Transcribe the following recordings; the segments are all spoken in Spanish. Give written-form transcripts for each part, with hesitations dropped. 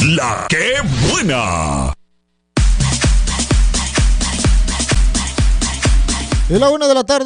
La que buena. Es la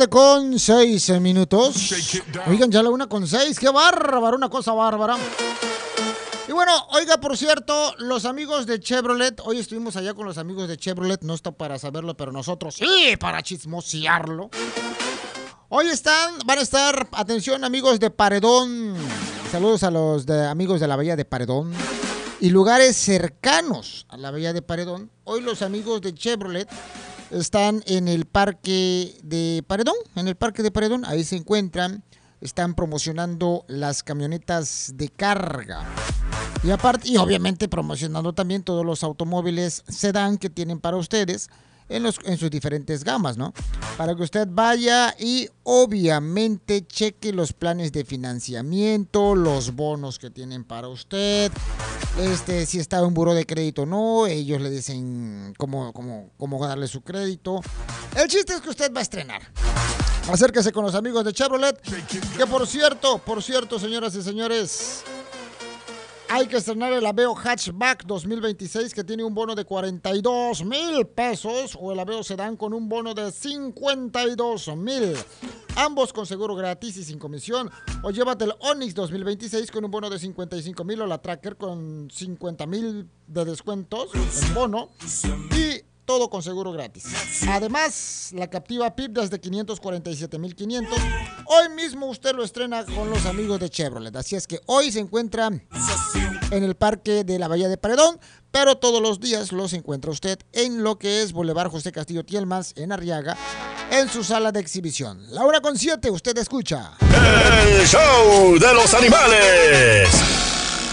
1:06 p.m. Oigan, ya la 1:06. ¡Qué bárbaro! Una cosa bárbara. Y bueno, oiga, por cierto, los amigos de Chevrolet, hoy estuvimos allá con los amigos de Chevrolet, no está para saberlo, pero nosotros sí, para chismosearlo. Hoy van a estar, atención amigos de Paredón, saludos a los amigos de la Bahía de Paredón y lugares cercanos a la Bahía de Paredón. Hoy los amigos de Chevrolet están en el parque de Paredón, ahí se encuentran, están promocionando las camionetas de carga. Y aparte, y obviamente promocionando también todos los automóviles sedán que tienen para ustedes en sus diferentes gamas, ¿no? Para que usted vaya y obviamente cheque los planes de financiamiento, los bonos que tienen para usted, si está en buró de crédito o no, ellos le dicen cómo darle su crédito. El chiste es que usted va a estrenar. Acérquese con los amigos de Chevrolet, que por cierto, señoras y señores, hay que estrenar el Aveo Hatchback 2026 que tiene un bono de 42,000 pesos o el Aveo Sedán con un bono de 52,000. Ambos con seguro gratis y sin comisión. O llévate el Onix 2026 con un bono de 55,000 o la Tracker con 50,000 de descuentos en bono. Y todo con seguro gratis. Además, la Captiva PIP desde 547,500. Hoy mismo usted lo estrena con los amigos de Chevrolet. Así es que hoy se encuentra en el parque de la Bahía de Paredón, pero todos los días los encuentra usted en lo que es Boulevard José Castillo Tielmans, en Arriaga, en su sala de exhibición. La 1:07, usted escucha El show de los animales.